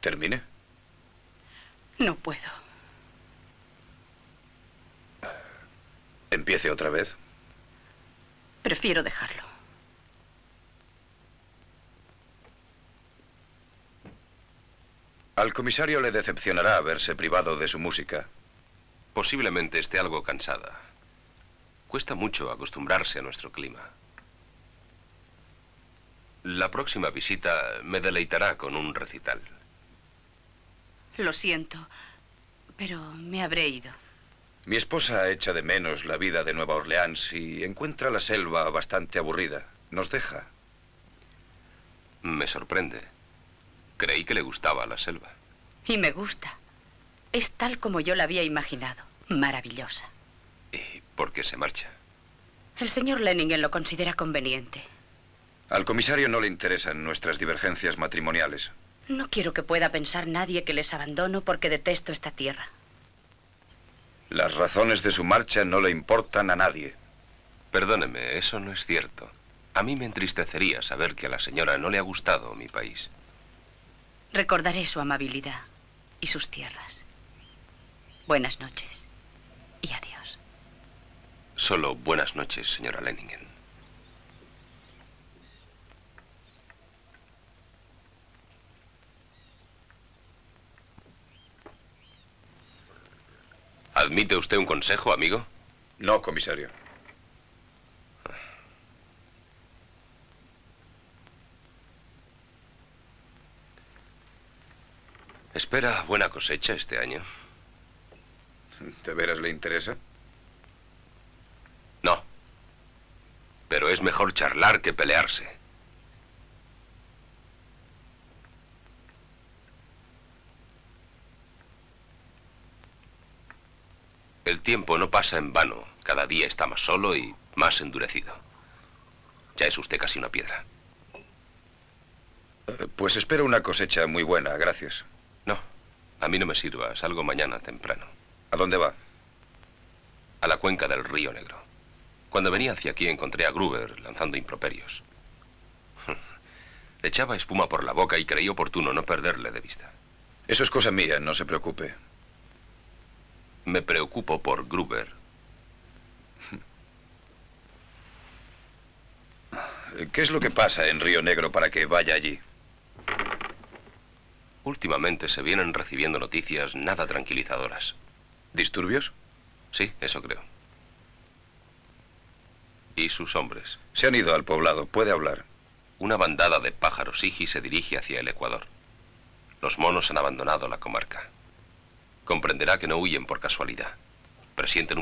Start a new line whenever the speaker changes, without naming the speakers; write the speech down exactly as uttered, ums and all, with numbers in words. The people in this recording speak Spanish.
¿Termine?
No puedo.
¿Empiece otra vez?
Prefiero dejarlo.
Al comisario le decepcionará verse privado de su música.
Posiblemente esté algo cansada. Cuesta mucho acostumbrarse a nuestro clima. La próxima visita me deleitará con un recital.
Lo siento, pero me habré ido.
Mi esposa echa de menos la vida de Nueva Orleans y encuentra la selva bastante aburrida. Nos deja.
Me sorprende. Creí que le gustaba la selva.
Y me gusta. Es tal como yo la había imaginado. Maravillosa.
¿Y por qué se marcha?
El señor Lenningen lo considera conveniente.
Al comisario no le interesan nuestras divergencias matrimoniales.
No quiero que pueda pensar nadie que les abandono porque detesto esta tierra.
Las razones de su marcha no le importan a nadie.
Perdóneme, eso no es cierto. A mí me entristecería saber que a la señora no le ha gustado mi país.
Recordaré su amabilidad y sus tierras. Buenas noches y adiós.
Solo buenas noches, señora Lenningen. ¿Admite usted un consejo, amigo?
No, comisario.
¿Espera buena cosecha este año?
¿De veras le interesa?
No. Pero es mejor charlar que pelearse. El tiempo no pasa en vano. Cada día está más solo y más endurecido. Ya es usted casi una piedra.
Eh, Pues espero una cosecha muy buena, gracias.
No, a mí no me sirva. Salgo mañana temprano.
¿A dónde va?
A la cuenca del Río Negro. Cuando venía hacia aquí encontré a Gruber lanzando improperios. Le echaba espuma por la boca y creí oportuno no perderle de vista.
Eso es cosa mía, no se preocupe.
Me preocupo por Gruber.
¿Qué es lo que pasa en Río Negro para que vaya allí?
Últimamente se vienen recibiendo noticias nada tranquilizadoras.
¿Disturbios?
Sí, eso creo. ¿Y sus hombres?
Se han ido al poblado, puede hablar.
Una bandada de pájaros Iji se dirige hacia el Ecuador. Los monos han abandonado la comarca. Comprenderá que no huyen por casualidad. Presienten